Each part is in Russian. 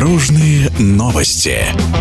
Дорожные новости.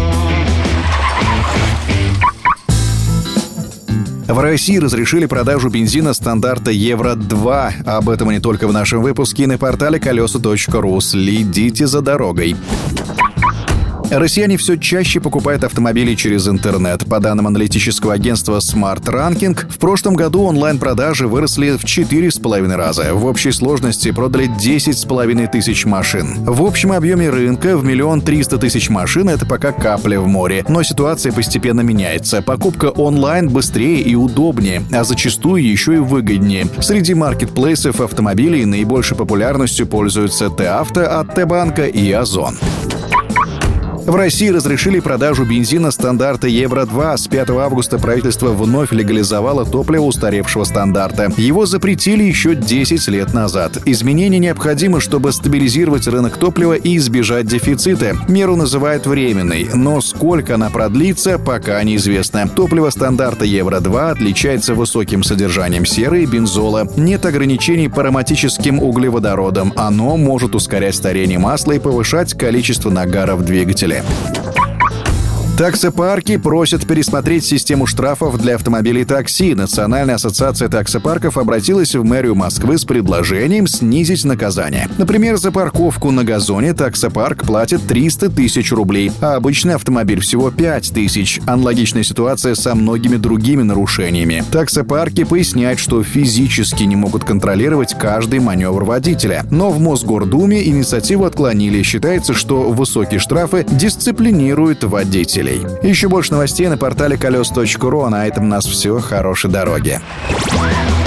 В России разрешили продажу бензина стандарта Евро-2. Об этом и не только в нашем выпуске, и на портале колеса.ру. Следите за дорогой. Россияне все чаще покупают автомобили через интернет. По данным аналитического агентства Smart Ranking, в прошлом году онлайн-продажи выросли в 4,5 раза. В общей сложности продали 10,5 тысяч машин. В общем объеме рынка в 1 300 000 машин — это пока капля в море. Но ситуация постепенно меняется. Покупка онлайн быстрее и удобнее, а зачастую еще и выгоднее. Среди маркетплейсов автомобилей наибольшей популярностью пользуются Т-Авто от Т-Банка и Озон. В России разрешили продажу бензина стандарта Евро-2. С 5 августа правительство вновь легализовало топливо устаревшего стандарта. Его запретили еще 10 лет назад. Изменения необходимы, чтобы стабилизировать рынок топлива и избежать дефицита. Меру называют временной, но сколько она продлится, пока неизвестно. Топливо стандарта Евро-2 отличается высоким содержанием серы и бензола. Нет ограничений по ароматическим углеводородам. Оно может ускорять старение масла и повышать количество нагара в двигателе. Таксопарки просят пересмотреть систему штрафов для автомобилей такси. Национальная ассоциация таксопарков обратилась в мэрию Москвы с предложением снизить наказание. Например, за парковку на газоне таксопарк платит 300 000 рублей, а обычный автомобиль всего 5 000. Аналогичная ситуация со многими другими нарушениями. Таксопарки поясняют, что физически не могут контролировать каждый маневр водителя. Но в Мосгордуме инициативу отклонили. Считается, что высокие штрафы дисциплинируют водителей. Еще больше новостей на портале колес.ру. А на этом у нас все. Хорошей дороги.